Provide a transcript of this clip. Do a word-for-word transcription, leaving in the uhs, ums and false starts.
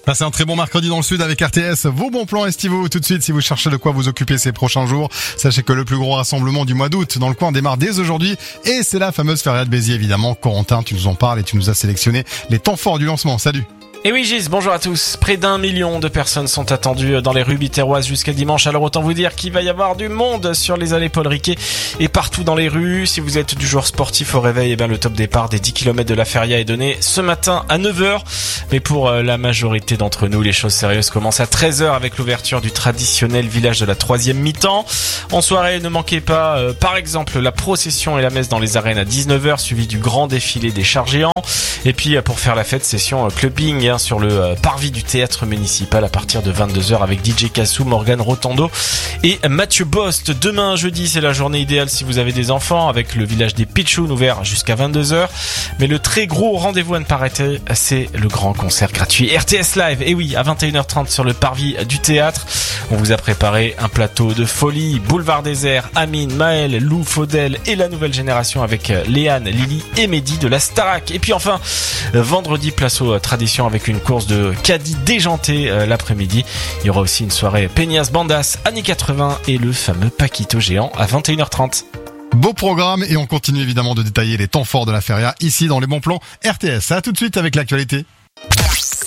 Passez un très bon mercredi dans le sud avec R T S. Vos bons plans estivaux tout de suite si vous cherchez de quoi vous occuper ces prochains jours. Sachez que le plus gros rassemblement du mois d'août dans le coin démarre dès aujourd'hui et c'est la fameuse Feria de Béziers évidemment. Corentin, tu nous en parles et tu nous as sélectionné les temps forts du lancement. Salut. Et oui Gis, bonjour à tous. Près d'un million de personnes sont attendues dans les rues biterroises jusqu'à dimanche. Alors autant vous dire qu'il va y avoir du monde sur les allées Paul Riquet et partout dans les rues. Si vous êtes du joueur sportif au réveil, eh bien le top départ des dix kilomètres de la Feria est donné ce matin à neuf heures. Mais pour la majorité d'entre nous, les choses sérieuses commencent à treize heures avec l'ouverture du traditionnel village de la troisième mi-temps. En soirée, ne manquez pas euh, par exemple la procession et la messe dans les arènes à dix-neuf heures, suivi du grand défilé des chars géants. Et puis pour faire la fête, session clubbing hein, sur le euh, parvis du théâtre municipal à partir de vingt-deux heures avec D J Kassou, Morgan Rotondo et Mathieu Bost. Demain jeudi, c'est la journée idéale si vous avez des enfants avec le village des Pitchouns ouvert jusqu'à vingt-deux heures. Mais le très gros rendez-vous à ne pas rater, c'est le grand concert gratuit R T S Live. Et oui, à vingt et une heures trente sur le parvis du théâtre. On vous a préparé un plateau de folie. Boulevard Désert, Amine, Maël, Lou, Faudel et la nouvelle génération avec Léane, Lily et Mehdi de la Starac. Et puis enfin, vendredi, place aux traditions avec une course de caddie déjanté euh, l'après-midi. Il y aura aussi une soirée Peñas Bandas, années quatre-vingts et le fameux Paquito géant à vingt et une heures trente. Beau programme et on continue évidemment de détailler les temps forts de la Feria ici dans les bons plans R T S. À tout de suite avec l'actualité.